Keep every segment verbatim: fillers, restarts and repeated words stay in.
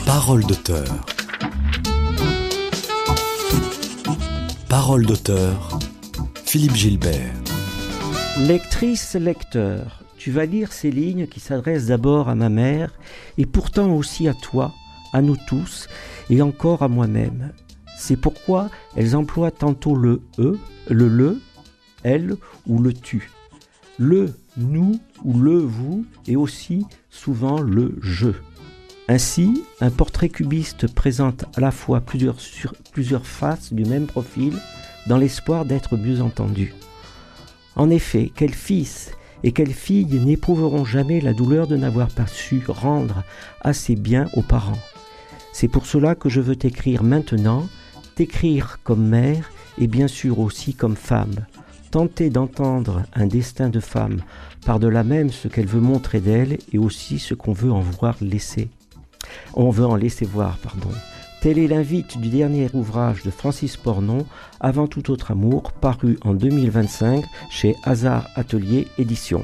Parole d'auteur. Parole d'auteur. Philippe Gilbert. Lectrice, lecteur, tu vas lire ces lignes qui s'adressent d'abord à ma mère et pourtant aussi à toi, à nous tous et encore à moi-même. C'est pourquoi elles emploient tantôt le « e », le « le », « elle » ou le « tu ». Le « nous » ou le « vous » et aussi souvent le « je ». Ainsi, un portrait cubiste présente à la fois plusieurs, sur, plusieurs faces du même profil dans l'espoir d'être mieux entendu. En effet, quel fils et quelle fille n'éprouveront jamais la douleur de n'avoir pas su rendre assez bien aux parents. C'est pour cela que je veux t'écrire maintenant, t'écrire comme mère et bien sûr aussi comme femme. Tenter d'entendre un destin de femme par-delà même ce qu'elle veut montrer d'elle et aussi ce qu'on veut en voir laisser. On veut en laisser voir, pardon. Tel est l'invite du dernier ouvrage de Francis Pornon, Avant tout autre amour, paru en deux mille vingt-cinq chez Hasard Atelier Éditions.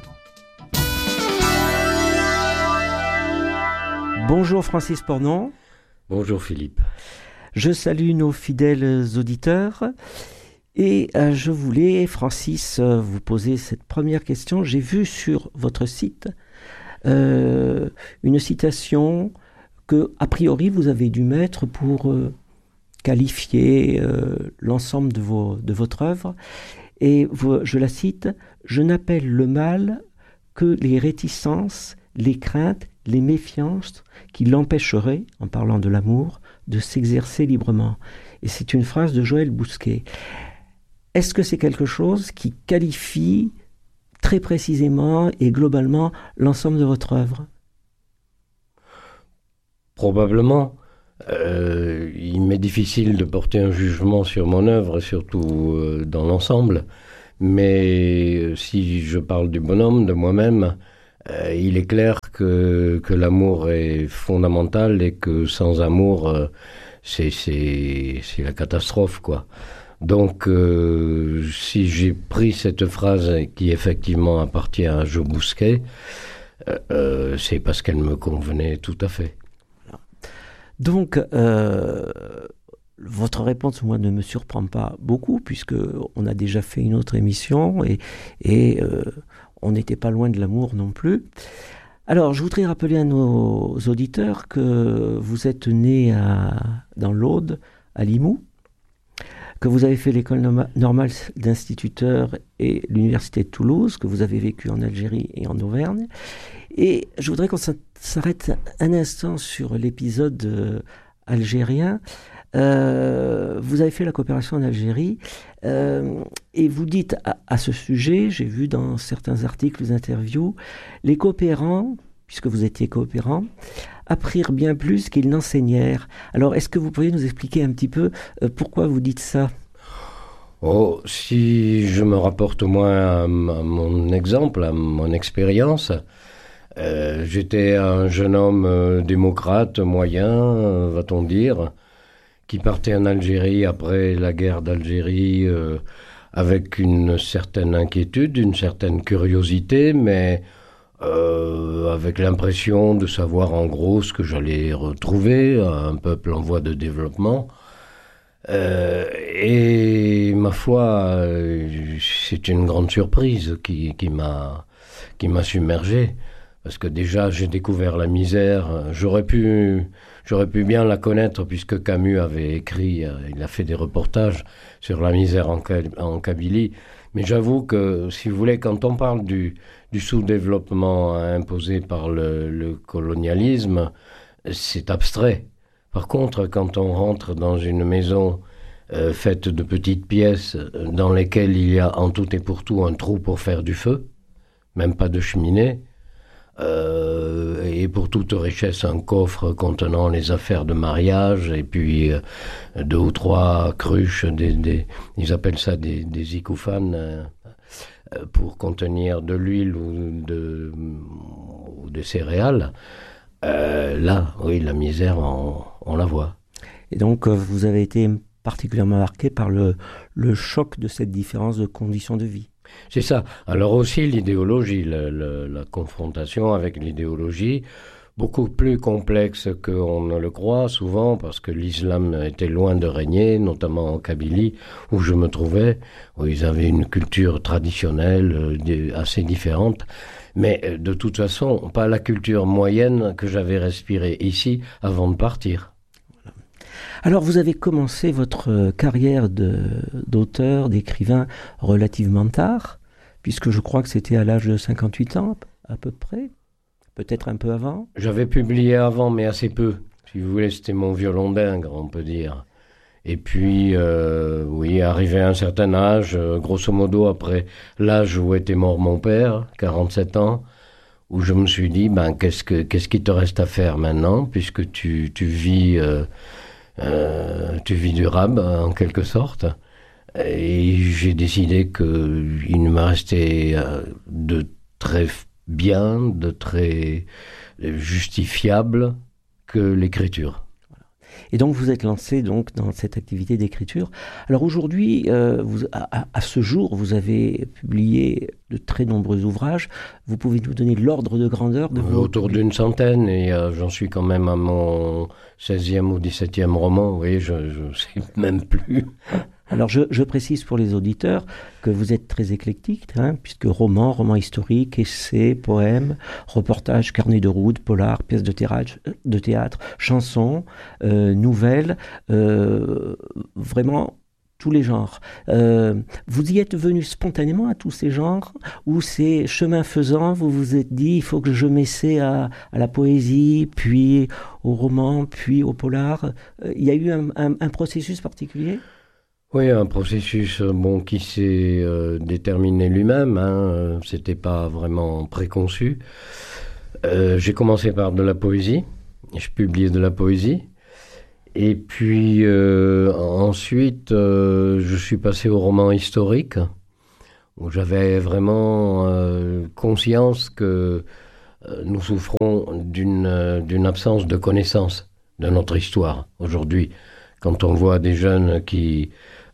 Bonjour Francis Pornon. Bonjour Philippe. Je salue nos fidèles auditeurs. Et euh, je voulais, Francis, euh, vous poser cette première question. J'ai vu sur votre site euh, une citation que, a priori, vous avez dû mettre pour euh, qualifier euh, l'ensemble de, vos, de votre œuvre. Et vous, je la cite, « Je n'appelle le mal que les réticences, les craintes, les méfiances qui l'empêcheraient, en parlant de l'amour, de s'exercer librement. » Et c'est une phrase de Joël Bousquet. Est-ce que c'est quelque chose qui qualifie très précisément et globalement l'ensemble de votre œuvre ? Probablement. Euh, il m'est difficile de porter un jugement sur mon œuvre, surtout euh, dans l'ensemble. Mais euh, si je parle du bonhomme, de moi-même, euh, il est clair que, que l'amour est fondamental et que sans amour, euh, c'est, c'est, c'est la catastrophe, quoi. Donc, euh, si j'ai pris cette phrase qui effectivement appartient à Joe Bousquet, euh, euh, c'est parce qu'elle me convenait tout à fait. Donc, euh, votre réponse, moi, ne me surprend pas beaucoup, puisqu'on a déjà fait une autre émission et, et euh, on n'était pas loin de l'amour non plus. Alors, je voudrais rappeler à nos auditeurs que vous êtes né à, dans l'Aude, à Limoux, que vous avez fait l'école normale d'instituteur et l'université de Toulouse, que vous avez vécu en Algérie et en Auvergne. Et je voudrais qu'on s'arrête un instant sur l'épisode euh, algérien. Euh, vous avez fait la coopération en Algérie euh, et vous dites à, à ce sujet, j'ai vu dans certains articles, interviews, les coopérants, puisque vous étiez coopérants, apprirent bien plus qu'ils n'enseignèrent. Alors, est-ce que vous pourriez nous expliquer un petit peu euh, pourquoi vous dites ça ? Oh, si je me rapporte au moins à, à mon exemple, à mon expérience, euh, j'étais un jeune homme euh, démocrate, moyen, euh, va-t-on dire, qui partait en Algérie après la guerre d'Algérie euh, avec une certaine inquiétude, une certaine curiosité, mais Euh, avec l'impression de savoir en gros ce que j'allais retrouver, un peuple en voie de développement. Euh, et ma foi, euh, c'est une grande surprise qui, qui m'a, qui m'a submergé. Parce que déjà, j'ai découvert la misère. J'aurais pu, j'aurais pu bien la connaître puisque Camus avait écrit, il a fait des reportages sur la misère en, en Kabylie. Mais j'avoue que, si vous voulez, quand on parle du, du sous-développement imposé par le, le colonialisme, c'est abstrait. Par contre, quand on rentre dans une maison euh, faite de petites pièces dans lesquelles il y a en tout et pour tout un trou pour faire du feu, même pas de cheminée, euh, et pour toute richesse un coffre contenant les affaires de mariage, et puis euh, deux ou trois cruches, des, des, ils appellent ça des, des icoufanes, euh, pour contenir de l'huile ou de, ou des céréales, euh, là, oui, la misère, on, on la voit. Et donc, vous avez été particulièrement marqué par le, le choc de cette différence de conditions de vie. C'est ça. Alors aussi l'idéologie, le, le, la confrontation avec l'idéologie, beaucoup plus complexe qu'on ne le croit souvent, parce que l'islam était loin de régner, notamment en Kabylie, où je me trouvais, où ils avaient une culture traditionnelle euh, assez différente. Mais euh, de toute façon, pas la culture moyenne que j'avais respirée ici avant de partir. Alors, vous avez commencé votre carrière de, d'auteur, d'écrivain relativement tard, puisque je crois que c'était à l'âge de cinquante-huit ans, à peu près, peut-être un peu avant. J'avais publié avant, mais assez peu. Si vous voulez, c'était mon violon d'Ingres, on peut dire. Et puis, euh, oui, arrivé à un certain âge, euh, grosso modo après l'âge où était mort mon père, quarante-sept ans, où je me suis dit, ben, qu'est-ce que, qu'est-ce qui te reste à faire maintenant, puisque tu, tu vis... Euh, Euh, tu vis du rab, en quelque sorte. Et j'ai décidé qu'il ne me restait euh, de très bien, de très justifiable que l'écriture. Et donc vous êtes lancé donc dans cette activité d'écriture. Alors aujourd'hui, euh, vous, à, à ce jour, vous avez publié de très nombreux ouvrages. Vous pouvez nous donner l'ordre de grandeur de vos... Autour d'une centaine, et euh, j'en suis quand même à mon seizième ou dix-septième roman, oui, je ne sais même plus. Alors je, je précise pour les auditeurs que vous êtes très éclectique, hein, puisque roman, roman historique, essai, poème, reportage, carnet de route, polar, pièces de théâtre, de théâtre chansons, euh, nouvelles, euh, vraiment tous les genres. Euh, vous y êtes venu spontanément à tous ces genres, ou c'est chemin faisant, vous vous êtes dit il faut que je m'essaie à, à la poésie, puis au roman, puis au polar. Euh, il y a eu un, un, un processus particulier ? Oui, un processus bon, qui s'est euh, déterminé lui-même, hein, euh, c'était pas vraiment préconçu. Euh, j'ai commencé par de la poésie, je publiais de la poésie, et puis euh, ensuite euh, je suis passé au roman historique, où j'avais vraiment euh, conscience que euh, nous souffrons d'une, euh, d'une absence de connaissance de notre histoire aujourd'hui. Quand on voit des jeunes qui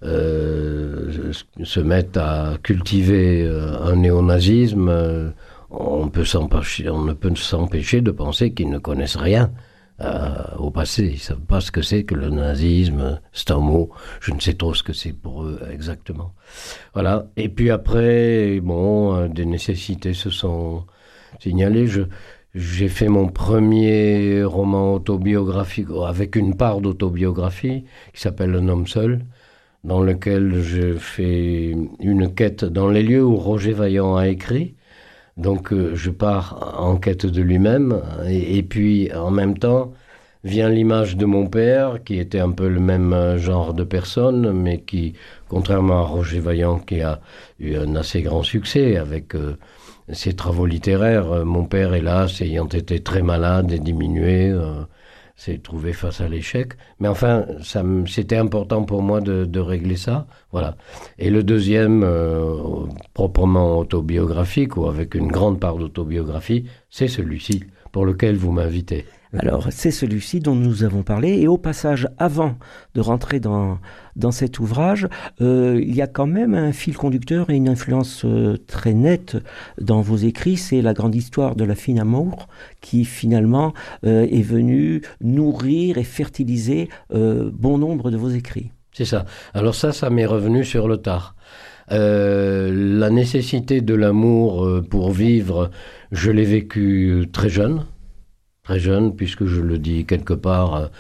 euh, se mettent à cultiver euh, un néonazisme, euh, on, peut s'empêcher, on ne peut s'empêcher de penser qu'ils ne connaissent rien euh, au passé. Ils ne savent pas ce que c'est que le nazisme, c'est un mot, je ne sais trop ce que c'est pour eux exactement. Voilà. Et puis après, bon, euh, des nécessités se sont signalées. Je... J'ai fait mon premier roman autobiographique, avec une part d'autobiographie, qui s'appelle Un homme seul, dans lequel je fais une quête dans les lieux où Roger Vaillant a écrit. Donc euh, je pars en quête de lui-même, et, et puis en même temps vient l'image de mon père, qui était un peu le même genre de personne, mais qui, contrairement à Roger Vaillant, qui a eu un assez grand succès avec... Euh, ses travaux littéraires, mon père, hélas, ayant été très malade et diminué, euh, s'est trouvé face à l'échec. Mais enfin, ça, c'était important pour moi de, de régler ça. Voilà. Et le deuxième, euh, proprement autobiographique, ou avec une grande part d'autobiographie, c'est celui-ci, pour lequel vous m'invitez. Alors, c'est celui-ci dont nous avons parlé. Et au passage, avant de rentrer dans, dans cet ouvrage, euh, il y a quand même un fil conducteur et une influence euh, très nette dans vos écrits. C'est la grande histoire de la fine amour qui, finalement, euh, est venue nourrir et fertiliser euh, bon nombre de vos écrits. C'est ça. Alors ça, ça m'est revenu sur le tard. Euh, la nécessité de l'amour euh, pour vivre, je l'ai vécu très jeune. Très jeune, puisque je le dis quelque part,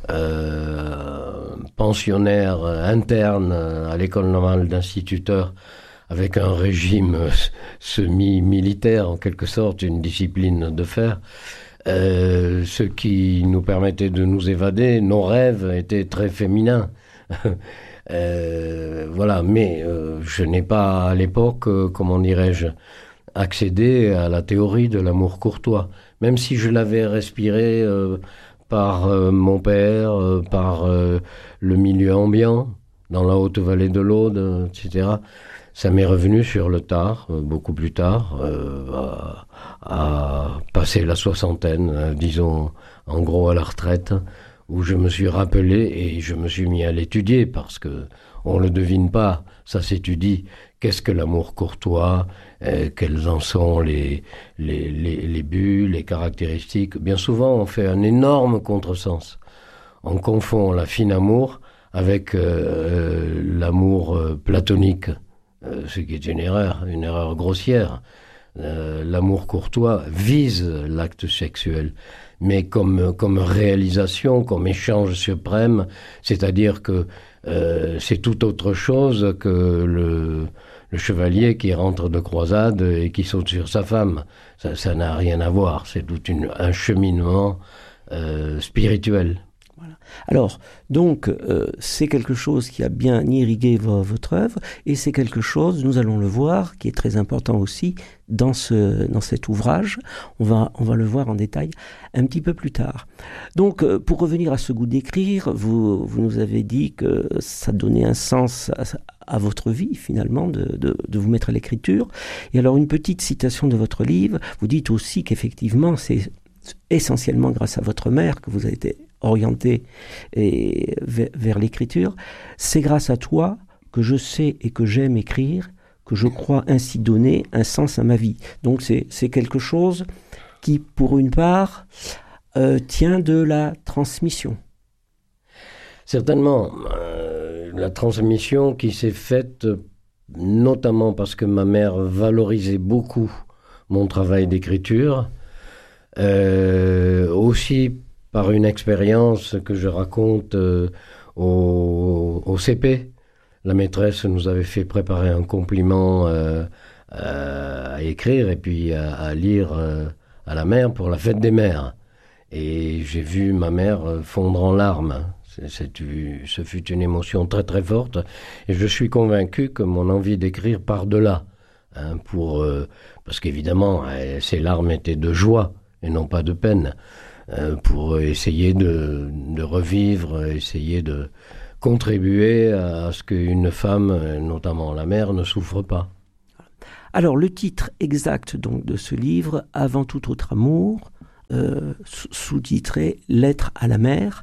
euh, pensionnaire interne à l'école normale d'instituteurs, avec un régime semi-militaire, en quelque sorte, une discipline de fer, euh, ce qui nous permettait de nous évader. Nos rêves étaient très féminins. euh, voilà, mais euh, je n'ai pas à l'époque, euh, comment dirais-je, accédé à la théorie de l'amour courtois. Même si je l'avais respiré euh, par euh, mon père, euh, par euh, le milieu ambiant, dans la haute vallée de l'Aude, euh, et cetera, ça m'est revenu sur le tard, euh, beaucoup plus tard, euh, à, à passer la soixantaine, euh, disons en gros à la retraite, où je me suis rappelé et je me suis mis à l'étudier parce que on le devine pas, ça s'étudie. Qu'est-ce que l'amour courtois? euh, Quels en sont les, les, les, les buts, les caractéristiques? Bien souvent, on fait un énorme contresens. On confond la fine amour avec euh, l'amour euh, platonique, euh, ce qui est une erreur, une erreur grossière. Euh, l'amour courtois vise l'acte sexuel, mais comme, comme réalisation, comme échange suprême, c'est-à-dire que euh, c'est tout autre chose que le, le chevalier qui rentre de croisade et qui saute sur sa femme. Ça, ça n'a rien à voir, c'est tout une, un cheminement euh, spirituel. Voilà. Alors, donc, euh, c'est quelque chose qui a bien irrigué vo- votre œuvre, et c'est quelque chose, nous allons le voir, qui est très important aussi dans, ce, dans cet ouvrage. On va, on va le voir en détail un petit peu plus tard. Donc, euh, pour revenir à ce goût d'écrire, vous, vous nous avez dit que ça donnait un sens à, à votre vie, finalement, de, de, de vous mettre à l'écriture. Et alors, une petite citation de votre livre, vous dites aussi qu'effectivement, c'est essentiellement grâce à votre mère que vous avez été orienté et vers, vers l'écriture. C'est grâce à toi que je sais et que j'aime écrire, que je crois ainsi donner un sens à ma vie. Donc c'est, c'est quelque chose qui, pour une part, euh, tient de la transmission. Certainement, euh, la transmission qui s'est faite notamment parce que ma mère valorisait beaucoup mon travail d'écriture, euh, aussi par une expérience que je raconte euh, au, au C P. La maîtresse nous avait fait préparer un compliment euh, à, à écrire et puis à, à lire euh, à la mère pour la fête des mères. Et j'ai vu ma mère fondre en larmes. C'est, c'est, ce fut une émotion très très forte. Et je suis convaincu que mon envie d'écrire part de là. Hein, pour, euh, parce qu'évidemment, euh, ces larmes étaient de joie et non pas de peine. Euh, pour essayer de, de revivre, essayer de contribuer à ce qu'une femme, notamment la mère, ne souffre pas. Alors, le titre exact donc de ce livre, Avant tout autre amour, euh, sous-titré Lettre à la mère.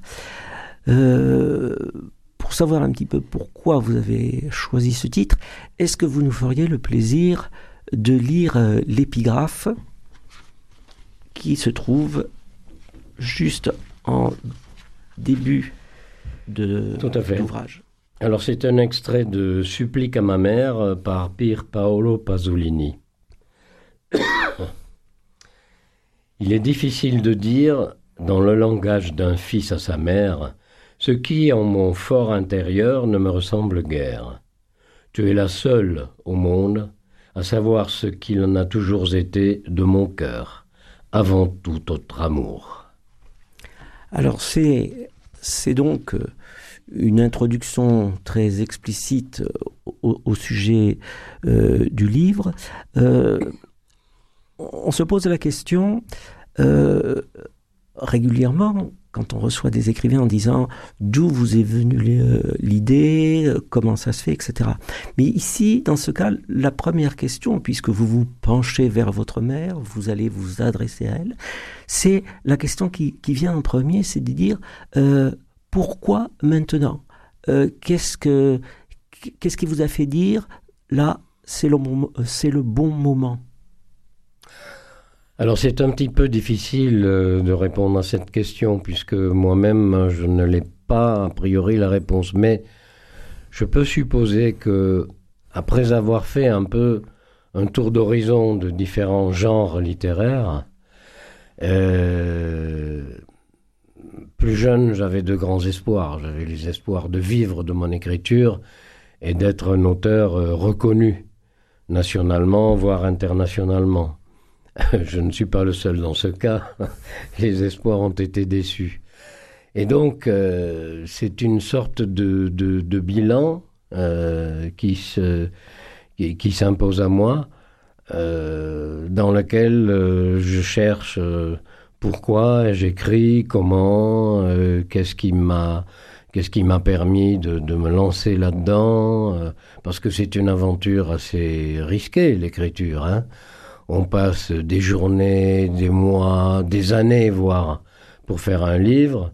Euh, pour savoir un petit peu pourquoi vous avez choisi ce titre, est-ce que vous nous feriez le plaisir de lire euh, l'épigraphe qui se trouve juste en début de, Tout à fait. de l'ouvrage. Alors c'est un extrait de Supplique à ma mère par Pier Paolo Pasolini. Il est difficile de dire, dans le langage d'un fils à sa mère, ce qui, en mon fort intérieur, ne me ressemble guère. Tu es la seule au monde à savoir ce qu'il en a toujours été de mon cœur, avant tout autre amour. Alors c'est, c'est donc une introduction très explicite au, au sujet euh, du livre. Euh, on se pose la question euh, régulièrement quand on reçoit des écrivains en disant d'où vous est venue l'idée, comment ça se fait, et cetera. Mais ici, dans ce cas, la première question, puisque vous vous penchez vers votre mère, vous allez vous adresser à elle, c'est la question qui, qui vient en premier, c'est de dire euh, pourquoi maintenant euh, qu'est-ce que qu'est-ce qui vous a fait dire là, c'est le, c'est le bon moment? Alors c'est un petit peu difficile euh, de répondre à cette question puisque moi-même je ne l'ai pas a priori la réponse, mais je peux supposer que après avoir fait un peu un tour d'horizon de différents genres littéraires, euh, plus jeune j'avais de grands espoirs, j'avais les espoirs de vivre de mon écriture et d'être un auteur euh, reconnu nationalement voire internationalement. Je ne suis pas le seul dans ce cas. Les espoirs ont été déçus. Et donc, euh, c'est une sorte de, de, de bilan euh, qui, se, qui, qui s'impose à moi, euh, dans lequel euh, je cherche euh, pourquoi j'écris, comment, euh, qu'est-ce qui m'a, qu'est-ce qui m'a permis de, de me lancer là-dedans, euh, parce que c'est une aventure assez risquée, l'écriture, hein. On passe des journées, des mois, des années, voire, pour faire un livre.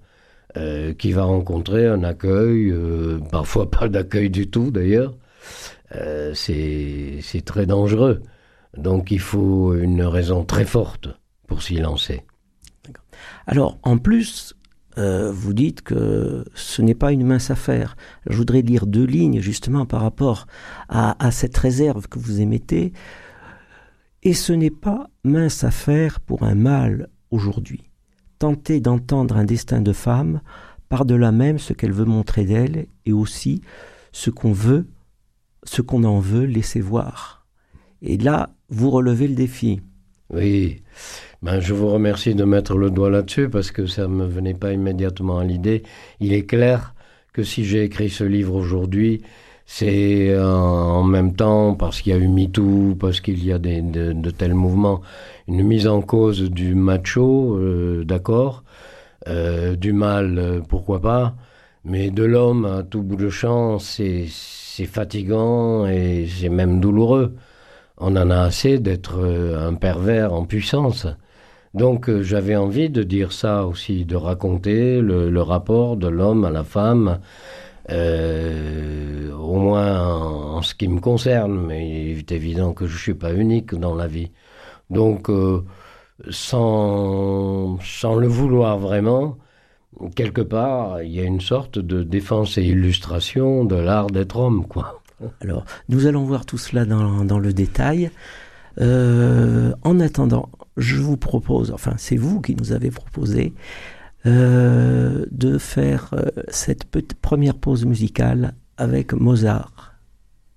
euh, qui va rencontrer un accueil, euh, parfois pas d'accueil du tout d'ailleurs. Euh, c'est, c'est très dangereux. Donc il faut une raison très forte pour s'y lancer. D'accord. Alors, en plus, euh, vous dites que ce n'est pas une mince affaire. Je voudrais lire deux lignes justement par rapport à, à cette réserve que vous émettez. Et ce n'est pas mince affaire pour un mâle aujourd'hui. Tenter d'entendre un destin de femme, par-delà même ce qu'elle veut montrer d'elle, et aussi ce qu'on veut, ce qu'on en veut laisser voir. Et là, vous relevez le défi. Oui, ben, je vous remercie de mettre le doigt là-dessus parce que ça ne me venait pas immédiatement à l'idée. Il est clair que si j'ai écrit ce livre aujourd'hui, c'est en, en même temps, parce qu'il y a eu MeToo, parce qu'il y a des, de, de tels mouvements, une mise en cause du macho, euh, d'accord, euh, du mâle, euh, pourquoi pas, mais de l'homme à tout bout de champ, c'est, c'est fatigant et c'est même douloureux. On en a assez d'être un pervers en puissance. Donc euh, j'avais envie de dire ça aussi, de raconter le, le rapport de l'homme à la femme, euh, au moins en, en ce qui me concerne, mais il est évident que je ne suis pas unique dans la vie. Donc euh, sans, sans le vouloir vraiment, quelque part, il y a une sorte de défense et illustration de l'art d'être homme, quoi. Alors, nous allons voir tout cela dans, dans le détail. Euh, en attendant, je vous propose, enfin c'est vous qui nous avez proposé, euh, de faire euh, cette petite première pause musicale avec Mozart.